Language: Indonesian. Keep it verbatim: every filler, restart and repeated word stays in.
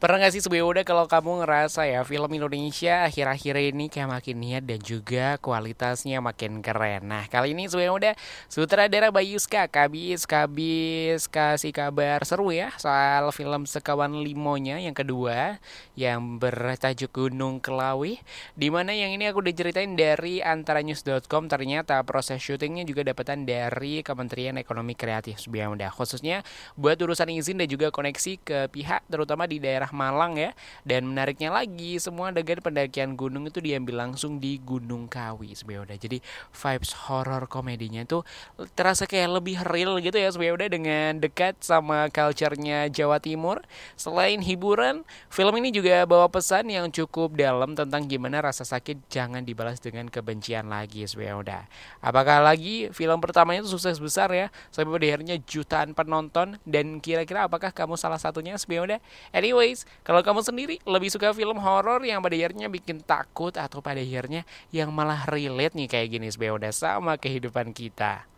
Pernah gak sih sebenarnya udah kalau kamu ngerasa ya film Indonesia akhir-akhir ini kayak makin niat dan juga kualitasnya makin keren. Nah kali ini sebenarnya udah sutradara Bayuska Kabis Kabis kasih kabar seru ya soal film Sekawan Limonya yang kedua yang bertajuk Gunung Kelawi. Dimana yang ini aku udah ceritain dari antaranews dot com, ternyata proses syutingnya juga dapatan dari Kementerian Ekonomi Kreatif sebenarnya udah khususnya buat urusan izin dan juga koneksi ke pihak terutama di daerah Malang ya. Dan menariknya lagi, semua adegan pendakian gunung itu diambil langsung di Gunung Kawi sebenarnya udah. Jadi vibes horror komedinya itu terasa kayak lebih real gitu ya sebenarnya udah, dengan dekat sama culture-nya Jawa Timur. Selain hiburan, film ini juga bawa pesan yang cukup dalam tentang gimana rasa sakit jangan dibalas dengan kebencian lagi sebenarnya udah. Apakah lagi film pertamanya itu sukses besar ya sampai pada akhirnya jutaan penonton, dan kira-kira apakah kamu salah satunya sebenarnya udah. Anyways, kalau kamu sendiri lebih suka film horor yang pada akhirnya bikin takut atau pada akhirnya yang malah relate nih kayak gini sebenarnya udah sama kehidupan kita?